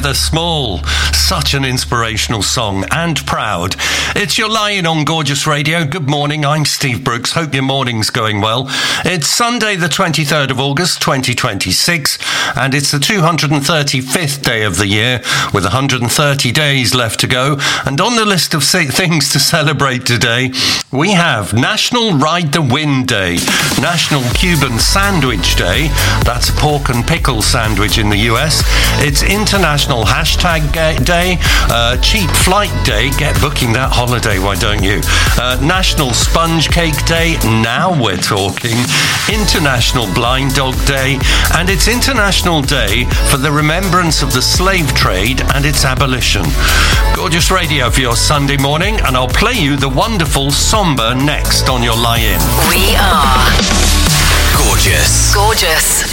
Heather Small. Such an inspirational song, and proud. It's your Lie-In on Gorgeous Radio. Good morning, I'm Steve Brooks. Hope your morning's going well. It's Sunday the 23rd of August 2026, and it's the 235th day of the year, with 130 days left to go. And on the list of things to celebrate today, we have National Ride the Wind Day, National Cuban Sandwich Day, that's a pork and pickle sandwich in the US. It's International Hashtag Day, Cheap Flight Day, get booking that holiday, why don't you? National Sponge Cake Day, now we're talking. International Blind Dog Day, and it's International Day for the remembrance of the slave trade and its abolition. Gorgeous Radio for your Sunday morning, and I'll play you the wonderful Somber next on your Lie-In. We are Gorgeous. Gorgeous.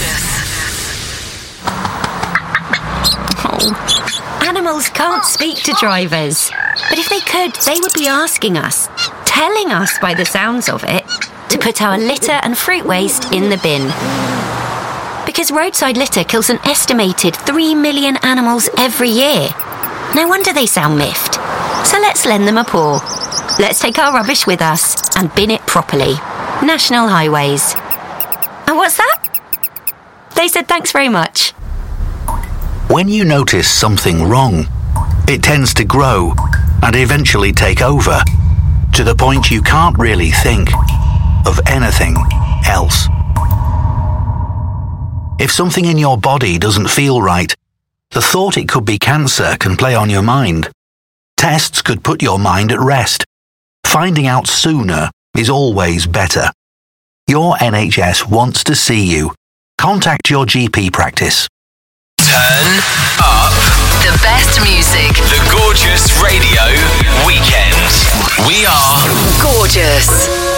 Oh. Animals can't speak to drivers. But if they could, they would be asking us, telling us by the sounds of it, to put our litter and fruit waste in the bin. Because roadside litter kills an estimated 3 million animals every year. No wonder they sound miffed. So let's lend them a paw. Let's take our rubbish with us and bin it properly. National highways. And what's that? They said thanks very much. When you notice something wrong, it tends to grow and eventually take over, to the point you can't really think of anything else. If something in your body doesn't feel right, the thought it could be cancer can play on your mind. Tests could put your mind at rest. Finding out sooner is always better. Your NHS wants to see you. Contact your GP practice. Turn up The best music. the Gorgeous Radio Weekend. We are Gorgeous.